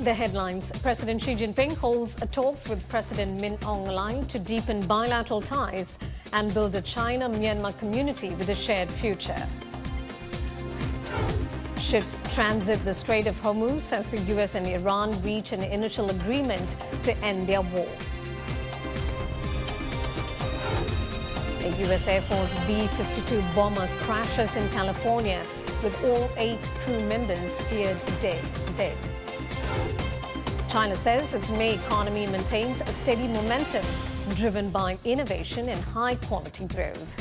The headlines. President Xi Jinping holds talks with President Min Aung Hlaing to deepen bilateral ties and build a China-Myanmar community with a shared future. Ships transit the Strait of Hormuz as the US and Iran reach an initial agreement to end their war. A US Air Force B-52 bomber crashes in California with all 8 crew members feared dead. China says its May economy maintains a steady momentum driven by innovation and high-quality growth.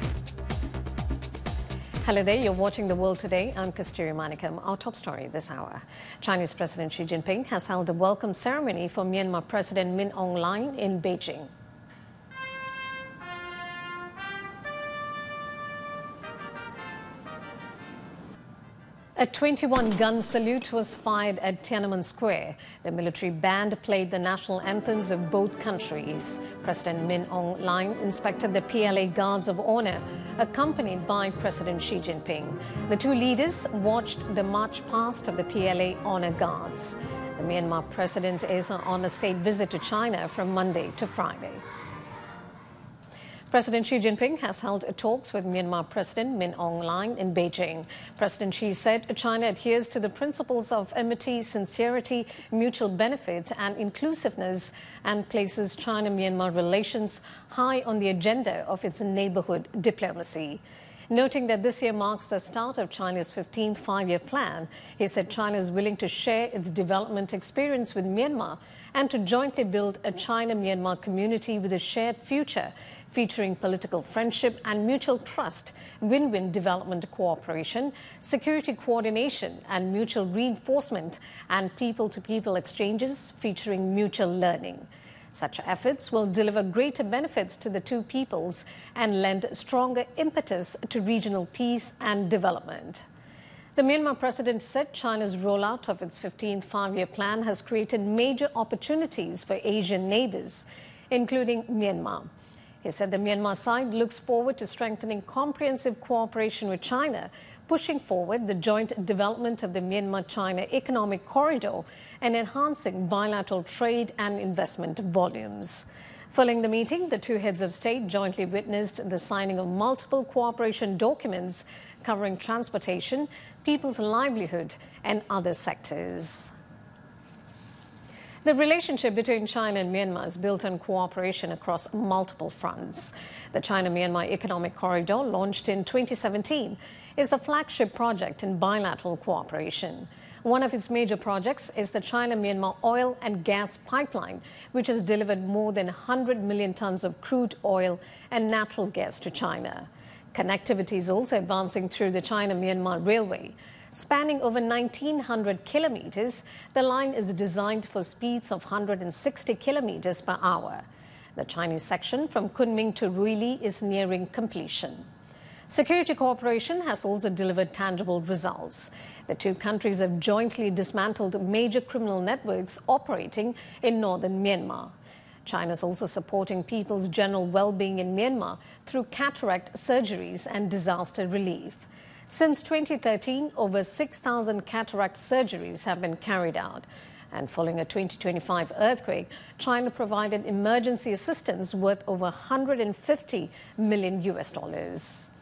Hello there, you're watching The World Today. I'm Kasturi Manikam. Our top story this hour. Chinese President Xi Jinping has held a welcome ceremony for Myanmar President Min Aung Hlaing in Beijing. A 21-gun salute was fired at Tiananmen Square. The military band played the national anthems of both countries. President Min Aung Hlaing inspected the PLA Guards of Honor, accompanied by President Xi Jinping. The two leaders watched the march past of the PLA Honor Guards. The Myanmar president is on a state visit to China from Monday to Friday. President Xi Jinping has held talks with Myanmar President Min Aung Hlaing in Beijing. President Xi said China adheres to the principles of amity, sincerity, mutual benefit and inclusiveness and places China-Myanmar relations high on the agenda of its neighborhood diplomacy. Noting that this year marks the start of China's 15th five-year plan, he said China is willing to share its development experience with Myanmar and to jointly build a China-Myanmar community with a shared future, featuring political friendship and mutual trust, win-win development cooperation, security coordination and mutual reinforcement, and people-to-people exchanges featuring mutual learning. Such efforts will deliver greater benefits to the two peoples and lend stronger impetus to regional peace and development. The Myanmar president said China's rollout of its 15th five-year plan has created major opportunities for Asian neighbors, including Myanmar. He said the Myanmar side looks forward to strengthening comprehensive cooperation with China, pushing forward the joint development of the Myanmar-China Economic Corridor and enhancing bilateral trade and investment volumes. Following the meeting, the two heads of state jointly witnessed the signing of multiple cooperation documents covering transportation, people's livelihood and other sectors. The relationship between China and Myanmar is built on cooperation across multiple fronts. The China-Myanmar Economic Corridor, launched in 2017, is the flagship project in bilateral cooperation. One of its major projects is the China-Myanmar oil and gas pipeline, which has delivered more than 100 million tons of crude oil and natural gas to China. Connectivity is also advancing through the China-Myanmar Railway. Spanning over 1,900 kilometers, the line is designed for speeds of 160 kilometers per hour. The Chinese section from Kunming to Ruili is nearing completion. Security cooperation has also delivered tangible results. The two countries have jointly dismantled major criminal networks operating in northern Myanmar. China is also supporting people's general well-being in Myanmar through cataract surgeries and disaster relief. Since 2013, over 6,000 cataract surgeries have been carried out. And following a 2025 earthquake, China provided emergency assistance worth over 150 million US dollars.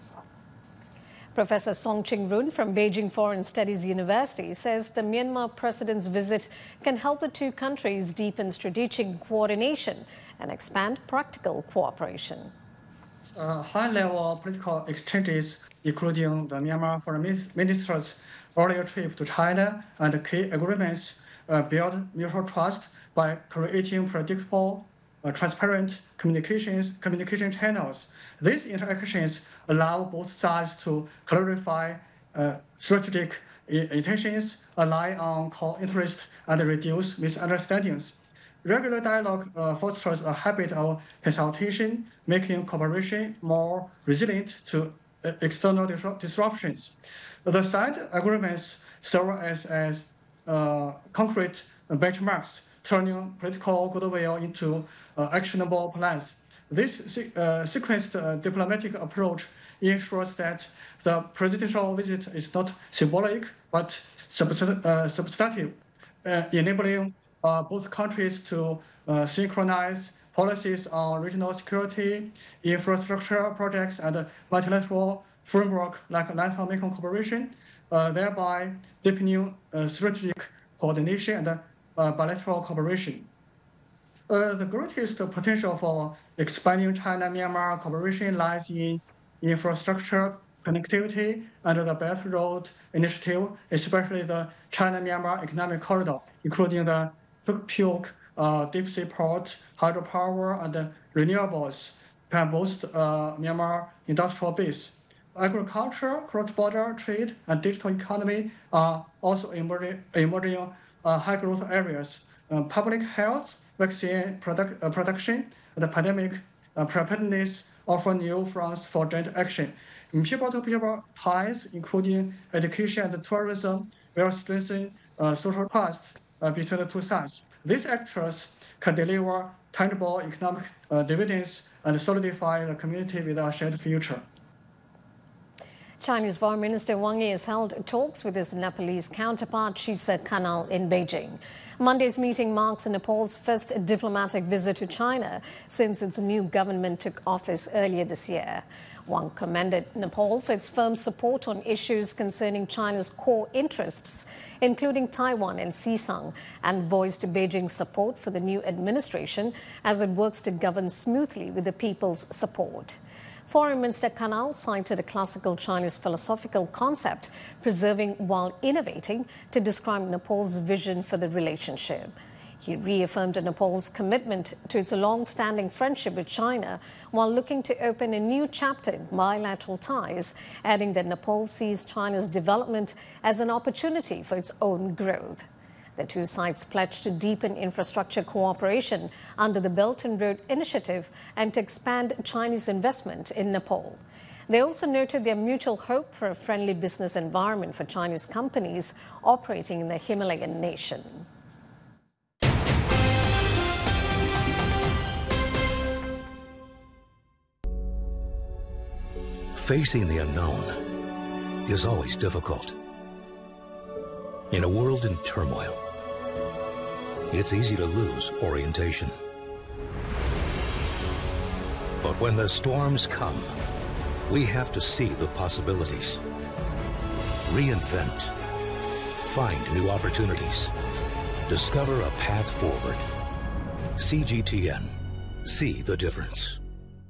Professor Song Ching-run from Beijing Foreign Studies University says the Myanmar president's visit can help the two countries deepen strategic coordination and expand practical cooperation. High-level political exchanges, including the Myanmar foreign minister's earlier trip to China and key agreements, build mutual trust by creating predictable, transparent communication channels. These interactions allow both sides to clarify strategic intentions, align on core interests, and reduce misunderstandings. Regular dialogue fosters a habit of consultation, making cooperation more resilient to external disruptions. The side agreements serve as concrete benchmarks, turning political goodwill into actionable plans. This sequenced diplomatic approach ensures that the presidential visit is not symbolic but substantive. enabling both countries to synchronize policies on regional security, infrastructure projects, and multilateral framework like Latin American cooperation, thereby deepening strategic coordination and bilateral cooperation. The greatest potential for expanding China-Myanmar cooperation lies in infrastructure, connectivity, and the Belt and Road Initiative, especially the China-Myanmar Economic Corridor, including the Puk deep sea port, hydropower, and renewables, can boost Myanmar industrial base. Agriculture, cross-border trade, and digital economy are also emerging high-growth areas. Public health, vaccine production, and pandemic preparedness offer new fronts for joint action. People-to-people ties, including education and tourism, will strengthen social trust between the two sides. These actors can deliver tangible economic dividends and solidify the community with a shared future. Chinese Foreign Minister Wang Yi has held talks with his Nepalese counterpart Shisa Kanal in Beijing. Monday's meeting marks Nepal's first diplomatic visit to China since its new government took office earlier this year. Wang commended Nepal for its firm support on issues concerning China's core interests, including Taiwan and Xizang, and voiced Beijing's support for the new administration as it works to govern smoothly with the people's support. Foreign Minister Kanal cited a classical Chinese philosophical concept, preserving while innovating, to describe Nepal's vision for the relationship. He reaffirmed Nepal's commitment to its long-standing friendship with China while looking to open a new chapter in bilateral ties, adding that Nepal sees China's development as an opportunity for its own growth. The two sides pledged to deepen infrastructure cooperation under the Belt and Road Initiative and to expand Chinese investment in Nepal. They also noted their mutual hope for a friendly business environment for Chinese companies operating in the Himalayan nation. Facing the unknown is always difficult. In a world in turmoil, it's easy to lose orientation. But when the storms come, we have to see the possibilities, reinvent, find new opportunities, discover a path forward. CGTN. See the difference.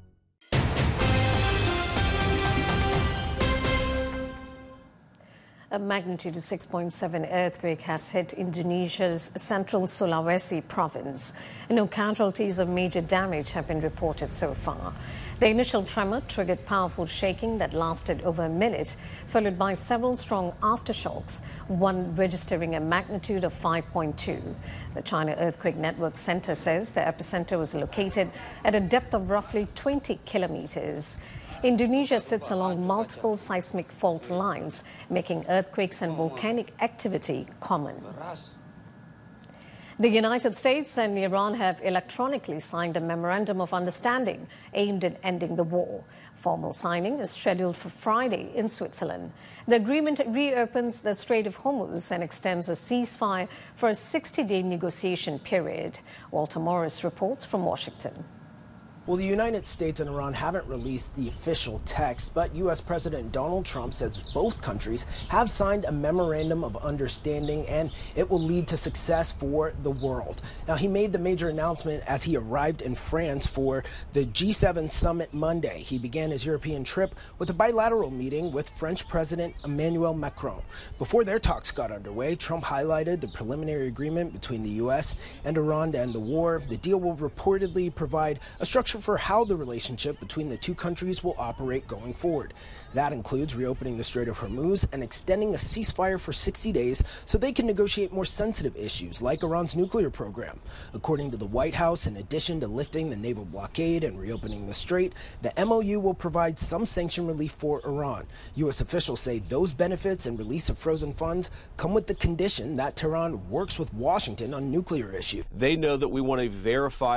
A magnitude 6.7 earthquake has hit Indonesia's central Sulawesi province. No casualties or major damage have been reported so far. The initial tremor triggered powerful shaking that lasted over a minute, followed by several strong aftershocks, one registering a magnitude of 5.2. The China Earthquake Network Center says the epicenter was located at a depth of roughly 20 kilometers. Indonesia sits along multiple seismic fault lines, making earthquakes and volcanic activity common. The United States and Iran have electronically signed a memorandum of understanding aimed at ending the war. Formal signing is scheduled for Friday in Switzerland. The agreement reopens the Strait of Hormuz and extends a ceasefire for a 60-day negotiation period. Walter Morris reports from Washington. Well, the United States and Iran haven't released the official text, but U.S. President Donald Trump says both countries have signed a memorandum of understanding and it will lead to success for the world. Now, he made the major announcement as he arrived in France for the G7 summit Monday. He began his European trip with a bilateral meeting with French President Emmanuel Macron. Before their talks got underway, Trump highlighted the preliminary agreement between the U.S. and Iran to end the war. The deal will reportedly provide a structure for how the relationship between the two countries will operate going forward. That includes reopening the Strait of Hormuz and extending a ceasefire for 60 days so they can negotiate more sensitive issues like Iran's nuclear program. According to the White House, in addition to lifting the naval blockade and reopening the strait, the MOU will provide some sanction relief for Iran. U.S. officials say those benefits and release of frozen funds come with the condition that Tehran works with Washington on nuclear issues. They know that we want to verify